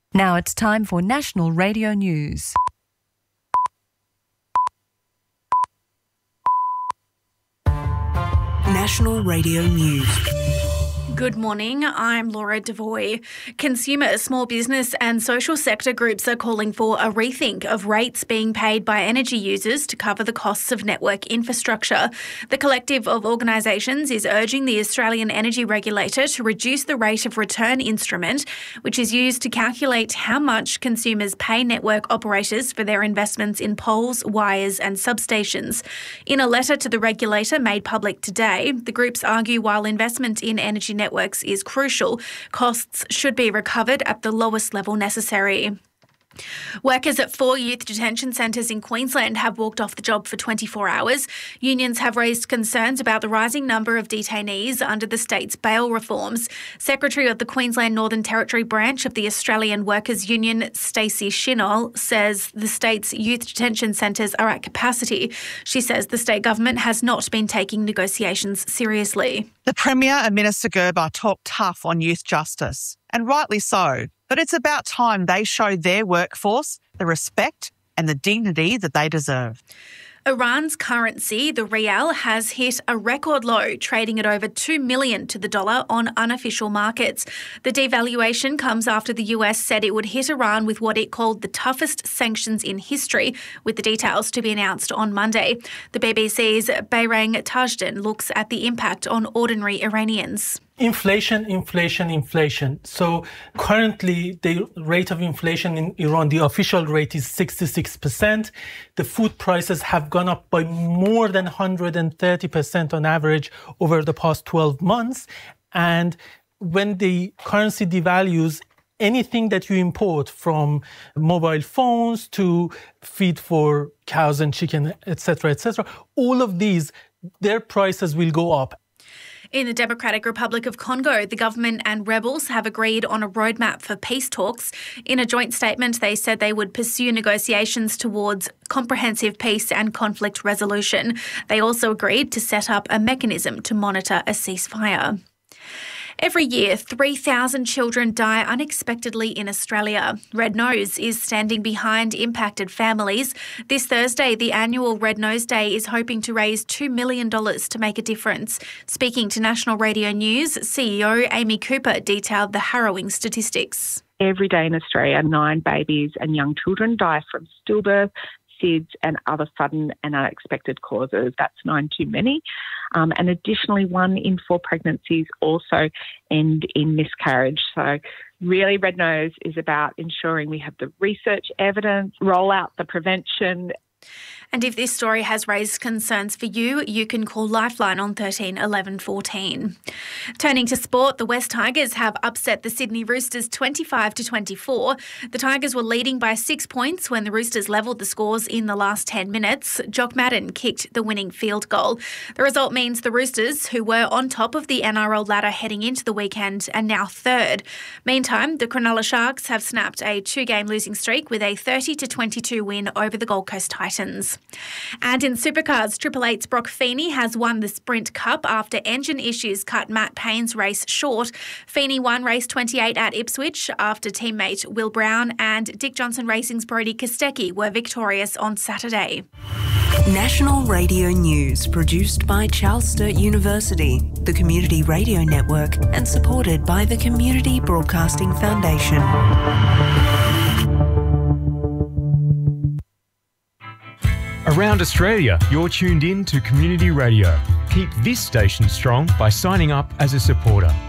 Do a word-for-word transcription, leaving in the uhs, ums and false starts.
Now it's time for National Radio News. National Radio News. Good morning, I'm Laura Devoy. Consumer, small business and social sector groups are calling for a rethink of rates being paid by energy users to cover the costs of network infrastructure. The collective of organisations is urging the Australian Energy Regulator to reduce the rate of return instrument, which is used to calculate how much consumers pay network operators for their investments in poles, wires and substations. In a letter to the regulator made public today, the groups argue while investment in energy networks Networks is crucial, costs should be recovered at the lowest level necessary. Workers at four youth detention centres in Queensland have walked off the job for twenty-four hours. Unions have raised concerns about the rising number of detainees under the state's bail reforms. Secretary of the Queensland Northern Territory branch of the Australian Workers Union, Stacey Shinol, says the state's youth detention centres are at capacity. She says the state government has not been taking negotiations seriously. The Premier and Minister Gerber talked tough on youth justice, and rightly so. But it's about time they show their workforce the respect and the dignity that they deserve. Iran's currency, the rial, has hit a record low, trading at over two million dollars to the dollar on unofficial markets. The devaluation comes after the U S said it would hit Iran with what it called the toughest sanctions in history, with the details to be announced on Monday. The B B C's Bayrang Tajden looks at the impact on ordinary Iranians. Inflation, inflation, inflation. So currently the rate of inflation in Iran, the official rate is sixty-six percent. The food prices have gone up by more than one hundred thirty percent on average over the past twelve months. And when the currency devalues, anything that you import, from mobile phones to feed for cows and chicken, et cetera, et cetera, all of these, their prices will go up. In the Democratic Republic of Congo, the government and rebels have agreed on a roadmap for peace talks. In a joint statement, they said they would pursue negotiations towards comprehensive peace and conflict resolution. They also agreed to set up a mechanism to monitor a ceasefire. Every year, three thousand children die unexpectedly in Australia. Red Nose is standing behind impacted families. This Thursday, the annual Red Nose Day is hoping to raise two million dollars to make a difference. Speaking to National Radio News, C E O Amy Cooper detailed the harrowing statistics. Every day in Australia, nine babies and young children die from stillbirth, S I D S and other sudden and unexpected causes. That's nine too many. Um, and additionally, one in four pregnancies also end in miscarriage. So really, Red Nose is about ensuring we have the research evidence, roll out the prevention. And if this story has raised concerns for you, you can call Lifeline on thirteen eleven fourteen. Turning to sport, the West Tigers have upset the Sydney Roosters twenty-five to twenty-four. The Tigers were leading by six points when the Roosters levelled the scores in the last ten minutes. Jock Madden kicked the winning field goal. The result means the Roosters, who were on top of the N R L ladder heading into the weekend, are now third. Meantime, the Cronulla Sharks have snapped a two-game losing streak with a thirty to twenty-two win over the Gold Coast Titans. And in Supercars, Triple Eight's Brock Feeney has won the Sprint Cup after engine issues cut Matt Payne's race short. Feeney won race twenty-eight at Ipswich after teammate Will Brown and Dick Johnson Racing's Brodie Kostecki were victorious on Saturday. National Radio News, produced by Charles Sturt University, the Community Radio Network, and supported by the Community Broadcasting Foundation. Around Australia, you're tuned in to Community Radio. Keep this station strong by signing up as a supporter.